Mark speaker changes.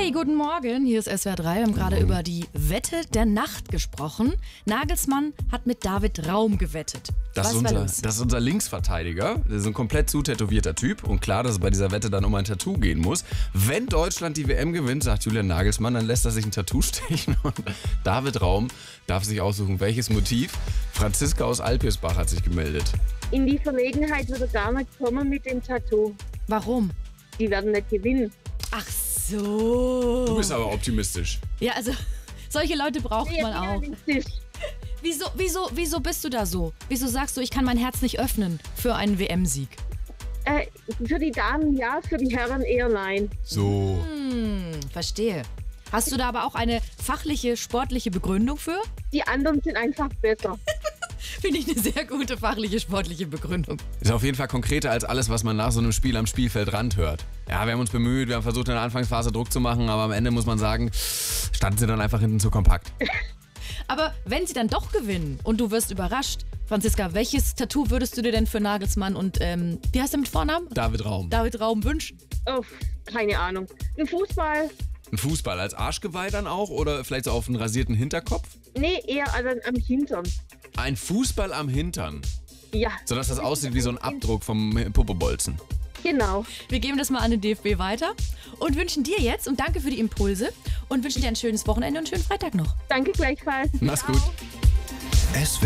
Speaker 1: Hey, guten Morgen, hier ist SWR 3. Wir haben gerade über die Wette der Nacht gesprochen. Nagelsmann hat mit David Raum gewettet.
Speaker 2: Das ist unser Linksverteidiger. Das ist ein komplett zutätowierter Typ. Und klar, dass es bei dieser Wette dann um ein Tattoo gehen muss. Wenn Deutschland die WM gewinnt, sagt Julian Nagelsmann, dann lässt er sich ein Tattoo stechen. Und David Raum darf sich aussuchen, welches Motiv. Franziska aus Alpirsbach hat sich gemeldet.
Speaker 3: In die Verlegenheit würde gar nicht kommen mit dem Tattoo.
Speaker 1: Warum?
Speaker 3: Die werden nicht gewinnen.
Speaker 1: Ach so.
Speaker 2: Du bist aber optimistisch.
Speaker 1: Ja, also solche Leute braucht man auch.
Speaker 3: Realistisch.
Speaker 1: Wieso bist du da so? Wieso sagst du, ich kann mein Herz nicht öffnen für einen WM-Sieg?
Speaker 3: Für die Damen ja, für die Herren eher nein.
Speaker 2: So.
Speaker 1: Verstehe. Hast du da aber auch eine fachliche, sportliche Begründung für?
Speaker 3: Die anderen sind einfach besser.
Speaker 1: Finde ich eine sehr gute fachliche, sportliche Begründung.
Speaker 2: Ist auf jeden Fall konkreter als alles, was man nach so einem Spiel am Spielfeldrand hört. Ja, wir haben uns bemüht, wir haben versucht in der Anfangsphase Druck zu machen, aber am Ende muss man sagen, standen sie dann einfach hinten zu kompakt.
Speaker 1: Aber wenn sie dann doch gewinnen und du wirst überrascht, Franziska, welches Tattoo würdest du dir denn für Nagelsmann und, wie heißt er mit Vornamen?
Speaker 2: David Raum.
Speaker 1: David Raum wünschen?
Speaker 3: Oh, keine Ahnung. Im Fußball?
Speaker 2: Ein Fußball als Arschgeweih dann auch oder vielleicht so auf einen rasierten Hinterkopf?
Speaker 3: Nee, eher also am Hintern.
Speaker 2: Ein Fußball am Hintern,
Speaker 3: Ja,
Speaker 2: sodass das aussieht wie so ein Abdruck vom Popobolzen.
Speaker 3: genau.
Speaker 1: Wir geben das mal an den DFB weiter und wünschen dir jetzt und danke für die Impulse und wünschen dir ein schönes Wochenende und einen schönen Freitag noch.
Speaker 3: Danke gleichfalls.
Speaker 2: Mach's gut.
Speaker 4: SWR